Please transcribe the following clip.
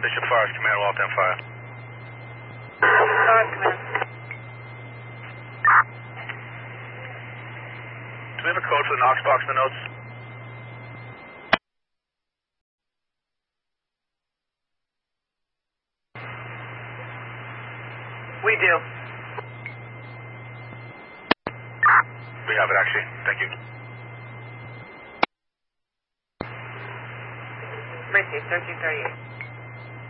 Bishop Forest, Command, Walt 10 fire. Forest, Command. Do we have a code for the Knox box in the notes? We do. We have it, actually. Thank you. Mercy, 1338.